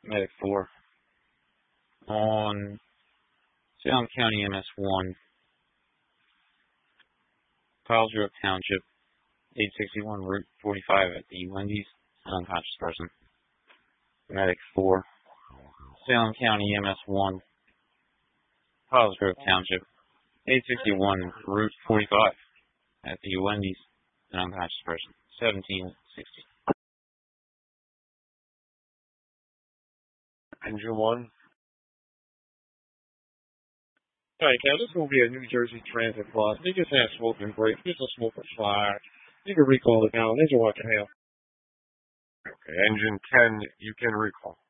Medic 4. On Salem County MS1, Pilesgrove Township, 861 Route 45 at the Wendy's, an unconscious person. Medic 4. Salem County MS1, Pilesgrove Township, 861 Route 45 at the Wendy's, an unconscious person. 1760. Engine 1. Alright, Cal, this will be a New Jersey Transit bus. They just have smoking brakes. Just a smoker fire. You can recall it now. Engine 1 can help. Okay, Engine 10, you can recall.